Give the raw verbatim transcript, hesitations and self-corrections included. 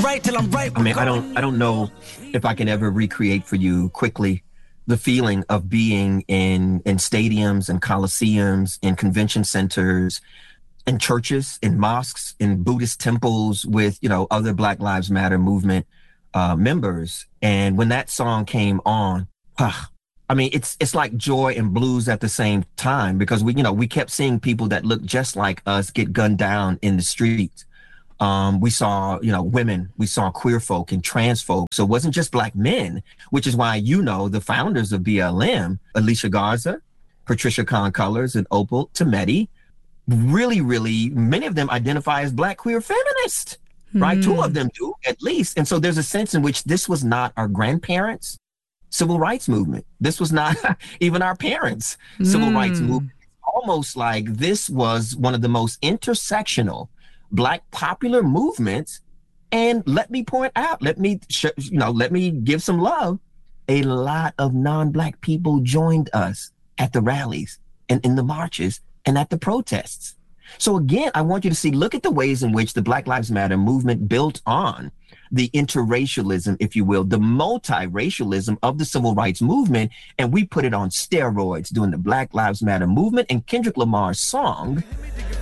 right till I'm right. I mean, I don't, I don't know if I can ever recreate for you quickly the feeling of being in in stadiums and coliseums, in convention centers, in churches, in mosques, in Buddhist temples with, you know, other Black Lives Matter movement uh, members. And when that song came on, ah, I mean, it's it's like joy and blues at the same time, because we, you know, we kept seeing people that looked just like us get gunned down in the streets. Um, we saw, you know, women, we saw queer folk and trans folk. So it wasn't just Black men, which is why, you know, the founders of B L M, Alicia Garza, Patricia Khan Cullors, and Opal Tometi, really, really, many of them identify as Black queer feminists, right? Mm. Two of them do, at least. And so there's a sense in which this was not our grandparents' civil rights movement. This was not even our parents' mm. civil rights movement. Almost like this was one of the most intersectional Black popular movements. And let me point out, let me, sh- you know, let me give some love. A lot of non-Black people joined us at the rallies and in the marches and at the protests. So again, I want you to see, look at the ways in which the Black Lives Matter movement built on the interracialism, if you will, the multiracialism of the civil rights movement. And we put it on steroids during the Black Lives Matter movement. And Kendrick Lamar's song